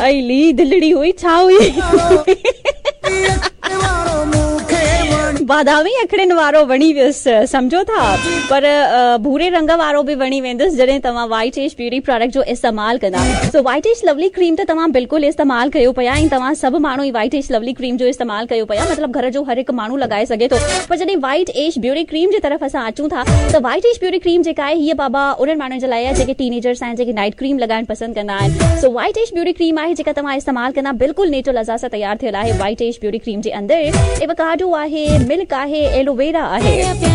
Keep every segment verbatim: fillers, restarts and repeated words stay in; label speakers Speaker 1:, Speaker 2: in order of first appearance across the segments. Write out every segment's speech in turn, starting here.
Speaker 1: अली दिलड़ी हुई छा हुई बादामी अखड़िन वारो वणी वियुसि समझो था पर भूरे रंग वारो भी वणी वेंदुसि जॾहिं तव्हां वाइट एज ब्यूटी प्रोडक्ट जो इस्तेमाल कंदा। So white age lovely cream त तव्हां बिल्कुलु इस्तेमाल कयो पिया ऐं तव्हां सभु माण्हू ई वाइट एज लवली क्रीम जो इस्तेमाल कयो पिया मतिलबु घर जो हर हिकु माण्हू लॻाए सघे थो। पर जॾहिं वाइट एज ब्यूटी क्रीम जे तरफ़ असां अचूं था त वाइट एज ब्यूटी क्रीम जेका आहे हीअ बाबा उन्हनि माण्हुनि जे लाइ आहे जेके टीनेजर्स आहिनि जेके नाइट क्रीम लॻाइण पसंदि कंदा आहिनि। So white age beauty cream आहे जेका तव्हां इस्तेमाल कंदा बिल्कुलु नेचुरल अज़ा सां तयारु थियल आहे। वाइट एज ब्यूटी क्रीम जे अंदरि एवोकाडो आहे, मिल्क आहे, एलोवेरा आहे।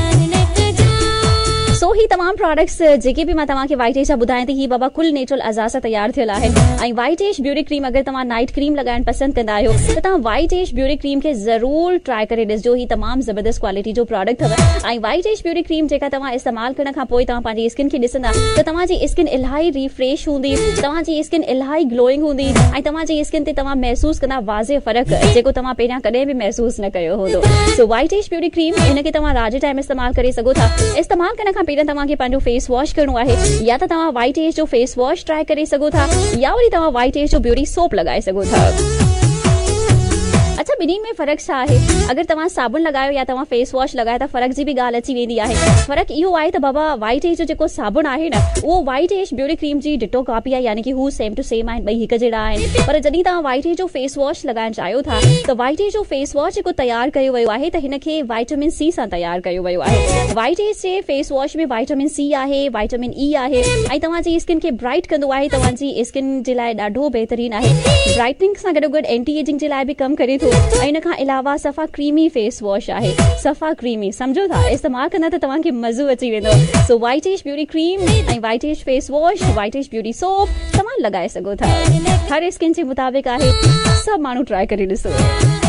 Speaker 1: सो ही तमाम प्रोडक्ट्स जेके भी मां तव्हांखे वाइट एज जा ॿुधायां थी ही बाबा कुल नेचुरल अज़ा सां तयारु थियल आहिनि। ऐं वाइट एज ब्यूटी क्रीम अगरि तव्हां नाइट क्रीम लॻाइण पसंदि कंदा आहियो त तव्हां वाइट एज ब्यूटी क्रीम खे ज़रूर ट्राई करे ॾिसजो। ही तमामु ज़बरदस्त क्वालिटी जो प्रोडक्ट अथव। ऐं वाइट एज ब्यूटी क्रीम जेका तव्हां इस्तेमालु करण खां पोइ तव्हां पंहिंजी स्किन खे ॾिसंदा त तव्हांजी स्किन इलाही रिफ्रेश हूंदी, तव्हांजी स्किन इलाही ग्लोइंग हूंदी ऐं तव्हांजी स्किन ते तव्हां महसूसु कंदा वाज़े फ़र्क़ु जेको तव्हां पहिरियां कॾहिं बि महसूसु न कयो हूंदो। So white age beauty cream इनखे तव्हां राति जे टाइम इस्तेमालु करे सघो था। इस्तेमालु करण खां पहिरियों तव्हांखे पंहिंजो फेस वॉश करणो आहे या त तव्हां वाइट एज जो फेस वॉश ट्राई करे सघो था या वरी तव्हां वाइट एज जो ब्यूटी सोप लॻाए सघो था। अच्छा ॿिन्हिनि में फ़र्क़ु छा आहे? अगरि तव्हां साबुण लॻायो या तव्हां फेस वॉश लॻायो त फ़र्क़ु जी बि ॻाल्हि अची वेंदी आहे। फ़र्क़ु इहो आहे त बाबा वाइट एज जो जेको साबुण आहे न उहो वाइट एज ब्यूटी क्रीम जी डिटो कॉपी आहे यानी कि हू सेम टू सेम आहिनि, ॿई हिकु जहिड़ा आहिनि। पर जॾहिं तव्हां वाइट एज जो फेस वॉश लॻाइण चाहियो था त वाइट एज जो फेस वॉश जेको तयारु कयो वियो आहे त हिनखे वाइटामिन सी सां तयारु कयो वियो आहे। वाइट एज जे फेस वॉश में वाइटामिन सी आहे, वाइटामिन ई आहे ऐं तव्हांजी स्किन खे ब्राइट कंदो आहे, तव्हांजी स्किन जे लाइ ॾाढो बहितरीनु आहे। ब्राइटनिंग सां गॾोगॾु एंटी एजिंग जे लाइ बि कमु करे थो ऐं इन खां अलावा सफ़ा क्रीमी फेस वॉश आहे, सफ़ा क्रीमी समझो था। इस्तेमालु कंदा त तव्हांखे मज़ो अची वेंदो। So white age beauty cream ऐं white age face wash, white age beauty soap तव्हां लॻाए सघो था। हर स्किन जे मुताबिक़ आहे, सभु माण्हू ट्राई करे ॾिसो।